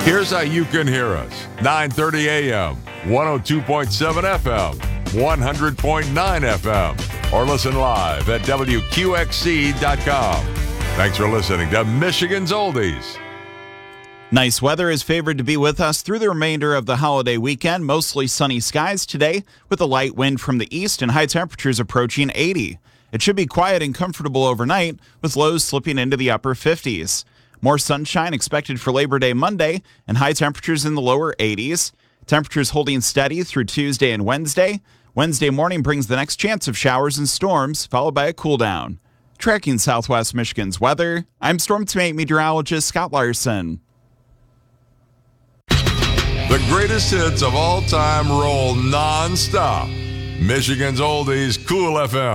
Here's how you can hear us. 9:30 a.m., 102.7 FM, 100.9 FM, or listen live at WQXC.com. Thanks for listening to Michigan's Oldies. Nice weather is favored to be with us through the remainder of the holiday weekend. Mostly sunny skies today with a light wind from the east and high temperatures approaching 80. It should be quiet and comfortable overnight with lows slipping into the upper 50s. More sunshine expected for Labor Day Monday and high temperatures in the lower 80s. Temperatures holding steady through Tuesday and Wednesday. Wednesday morning brings the next chance of showers and storms, followed by a cool down. Tracking Southwest Michigan's weather, I'm Storm Team meteorologist Scott Larson. The greatest hits of all time roll non-stop. Michigan's Oldies, Cool FM.